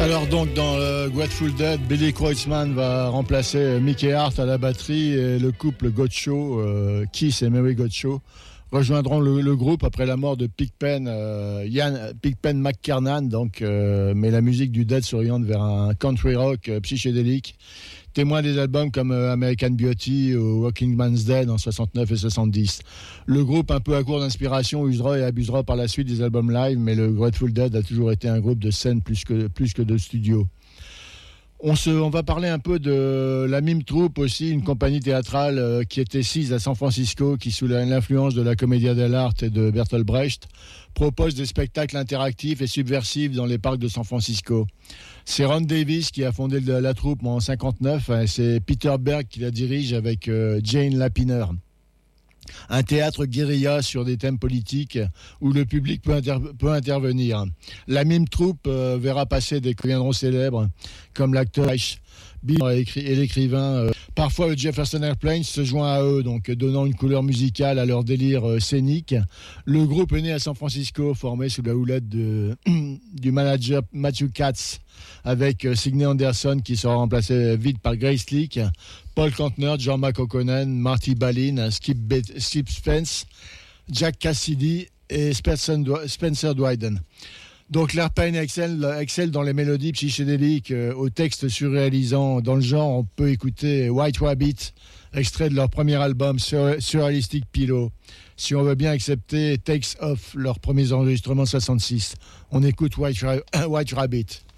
Alors donc dans Grateful Dead, Billy Kreutzmann va remplacer Mickey Hart à la batterie et le couple Gotcho, Keith et Mary Gotcho, rejoindront le groupe après la mort de Pigpen, Pigpen McKernan, mais la musique du Dead s'oriente vers un country rock psychédélique, témoin des albums comme American Beauty ou Walking Man's Dead en 69 et 70. Le groupe, un peu à court d'inspiration, usera et abusera par la suite des albums live, mais le Grateful Dead a toujours été un groupe de scène plus que de studio. On va parler un peu de la Mime Troupe aussi, une compagnie théâtrale qui était sise à San Francisco, qui sous l'influence de la Commedia dell'arte et de Bertolt Brecht propose des spectacles interactifs et subversifs dans les parcs de San Francisco. C'est Ron Davis qui a fondé la troupe en 59 et c'est Peter Berg qui la dirige avec Jane Lapiner. Un théâtre guérilla sur des thèmes politiques où le public peut intervenir. La Mime Troupe verra passer des comédiens célèbres comme l'acteur Bill et l'écrivain. Parfois, le Jefferson Airplane se joint à eux, donc donnant une couleur musicale à leur délire scénique. Le groupe est né à San Francisco, formé sous la houlette du manager Matthew Katz, avec Sidney Anderson qui sera remplacé vite par Grace Leak, Paul Kantner, John McOconen, Marty Balin, Skip Spence, Jack Cassidy et Spencer Dryden. Donc l'Airplane excelle dans les mélodies psychédéliques aux textes surréalisants. Dans le genre, on peut écouter White Rabbit, extrait de leur premier album Surrealistic Pillow. Si on veut bien accepter Takes Off, leurs premiers enregistrements 66. On écoute White Rabbit.